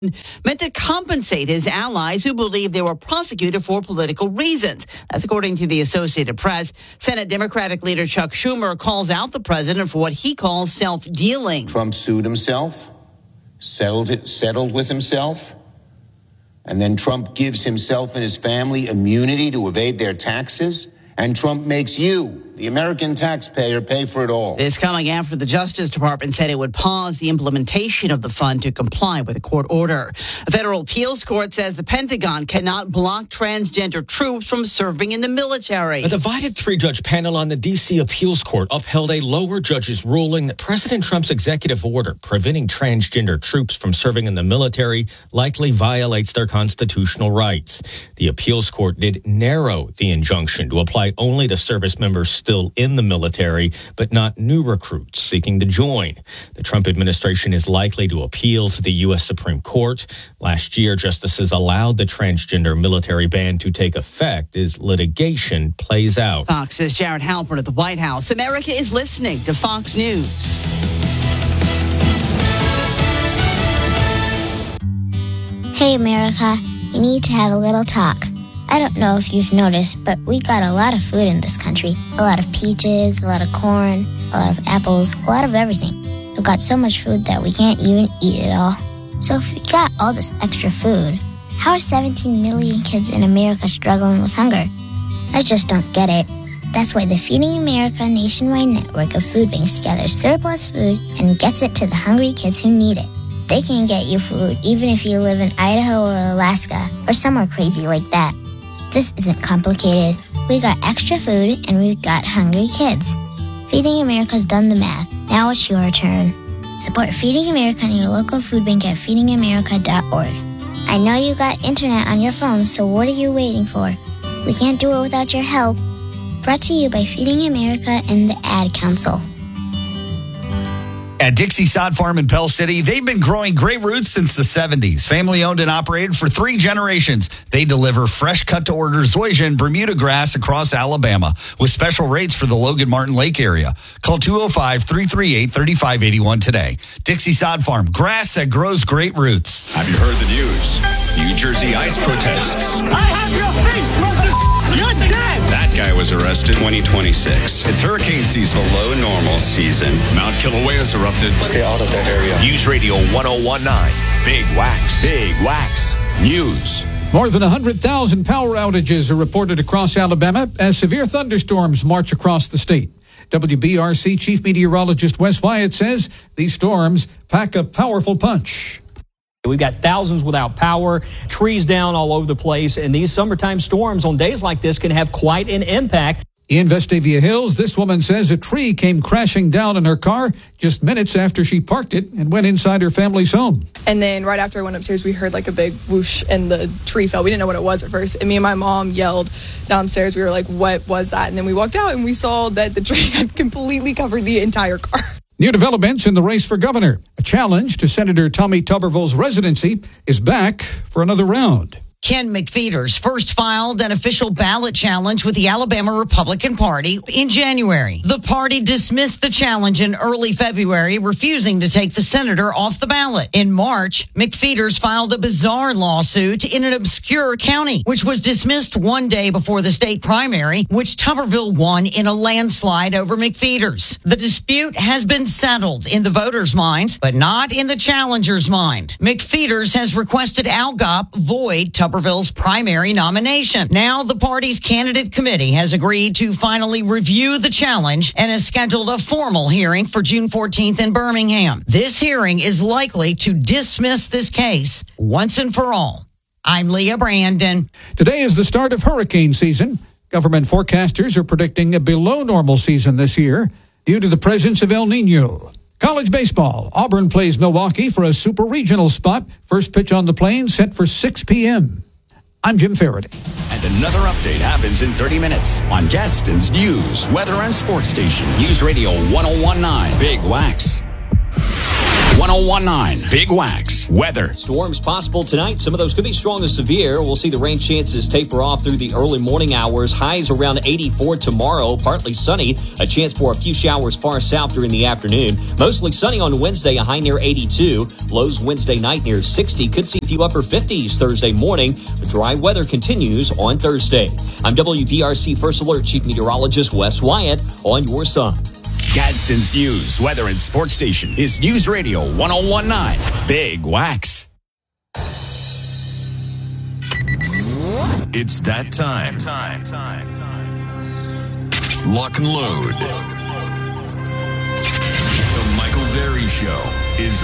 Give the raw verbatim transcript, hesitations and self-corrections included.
meant to compensate his allies who believe they were prosecuted for political reasons. That's according to the Associated Press. Senate Democratic leader Chuck Schumer calls out the president for what he calls self-dealing. Trump sued himself, settled it, settled with himself, and then Trump gives himself and his family immunity to evade their taxes, and Trump makes you, the American taxpayer, pay for it all. This coming after the Justice Department said it would pause the implementation of the fund to comply with a court order. A federal appeals court says the Pentagon cannot block transgender troops from serving in the military. A divided three-judge panel on the D C appeals court upheld a lower judge's ruling that President Trump's executive order preventing transgender troops from serving in the military likely violates their constitutional rights. The appeals court did narrow the injunction to apply only to service members still in the military, but not new recruits seeking to join. The Trump administration is likely to appeal to the U S Supreme Court. Last year, justices allowed the transgender military ban to take effect as litigation plays out. Fox's Jared Halpern at the White House. America is listening to Fox News. Hey, America, we need to have a little talk. I don't know if you've noticed, but we got a lot of food in this country. A lot of peaches, a lot of corn, a lot of apples, a lot of everything. We've got so much food that we can't even eat it all. So if we got all this extra food, how are seventeen million kids in America struggling with hunger? I just don't get it. That's why the Feeding America nationwide network of food banks gathers surplus food and gets it to the hungry kids who need it. They can get you food even if you live in Idaho or Alaska or somewhere crazy like that. This isn't complicated. We got extra food and we've got hungry kids. Feeding America's done the math. Now it's your turn. Support Feeding America and your local food bank at feeding america dot org. I know you got internet on your phone, so what are you waiting for? We can't do it without your help. Brought to you by Feeding America and the Ad Council. At Dixie Sod Farm in Pell City, they've been growing great roots since the seventies. Family owned and operated for three generations. They deliver fresh cut-to-order zoysia and Bermuda grass across Alabama with special rates for the Logan Martin Lake area. Call two oh five, three three eight, three five eight one today. Dixie Sod Farm, grass that grows great roots. Have you heard the news? New Jersey ICE protests. I have your face, motherfucker! You're dead! That guy was arrested twenty twenty-six. It's hurricane season, low normal season. Mount Kilauea's erupted. Stay out of that area. News Radio one oh one point nine. Big Wax. Big Wax News. More than one hundred thousand power outages are reported across Alabama as severe thunderstorms march across the state. W B R C Chief Meteorologist Wes Wyatt says these storms pack a powerful punch. We've got thousands without power, trees down all over the place, and these summertime storms on days like this can have quite an impact. In Vestavia Hills, this woman says a tree came crashing down in her car just minutes after she parked it and went inside her family's home. And then right after I went upstairs, we heard like a big whoosh and the tree fell. We didn't know what it was at first. And me and my mom yelled downstairs. We were like, what was that? And then we walked out and we saw that the tree had completely covered the entire car. New developments in the race for governor. A challenge to Senator Tommy Tuberville's residency is back for another round. Ken McPheeters first filed an official ballot challenge with the Alabama Republican Party in January. The party dismissed the challenge in early February, refusing to take the senator off the ballot. In March, McPheeters filed a bizarre lawsuit in an obscure county, which was dismissed one day before the state primary, which Tuberville won in a landslide over McPheeters. The dispute has been settled in the voters' minds, but not in the challenger's mind. McPheeters has requested Algop void Tuberville's Tuberville's primary nomination. Now the party's candidate committee has agreed to finally review the challenge and has scheduled a formal hearing for June fourteenth in Birmingham. This hearing is likely to dismiss this case once and for all. I'm Leah Brandon. Today is the start of hurricane season. Government forecasters are predicting a below normal season this year due to the presence of El Nino. College baseball. Auburn plays Milwaukee for a super regional spot. First pitch on the Plains set for six p.m. I'm Jim Faraday. And another update happens in thirty minutes on Gadsden's News, Weather, and Sports Station. News Radio one oh one point nine. Big Wax. ten nineteen Big Wax weather. Storms possible tonight. Some of those could be strong to severe. We'll see the rain chances taper off through the early morning hours. Highs around eighty-four tomorrow. Partly sunny. A chance for a few showers far south during the afternoon. Mostly sunny on Wednesday, a high near eighty-two. Lows Wednesday night near sixty. Could see a few upper fifties Thursday morning. The dry weather continues on Thursday. I'm W P R C First Alert Chief Meteorologist Wes Wyatt on your side. Gadsden's news, weather, and sports station is News Radio ten nineteen Big Wax. It's that time. Lock and load. The Michael Berry Show is